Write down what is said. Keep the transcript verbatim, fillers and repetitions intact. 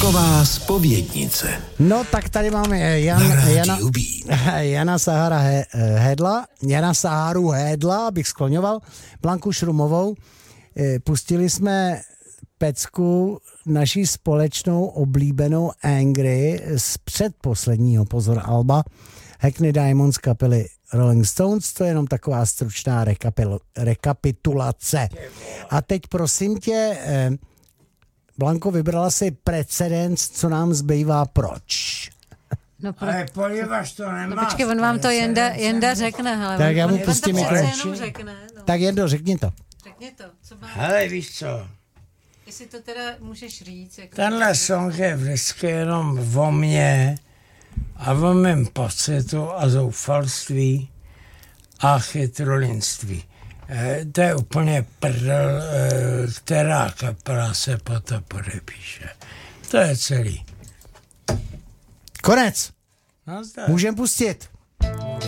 Rocková zpovědnice. No tak tady máme Jan, Jana, Jana Sahara He, Hedla, Jana Saharu Hedla, abych skloňoval, Blanku Šrumovou. Pustili jsme pecku naší společnou oblíbenou Angry z předposledního, pozor, alba Hackney Diamonds kapely Rolling Stones, to je jenom taková stručná rekapil, rekapitulace. A teď prosím tě, eh, Blanko, vybrala si precedens, co nám zbývá, proč? No pro... Ale poněvadž to nemá. No počkej, on vám to Jenda, Jenda řekne, hele. Tak já mu on, pustím on to mikrofon. přece jenom řekne. No. Tak Jendo, řekni to. Řekni to, co má... Hele, víš co? Jestli to teda můžeš říct. Jako Tenhle song je vždycky jenom o mně a o mém pocitu a zoufalství a chytrolinství. E, to je úplně prdel, e, která kapela se po to podepíše. To je celý. Konec. Nazdar. Můžem pustit.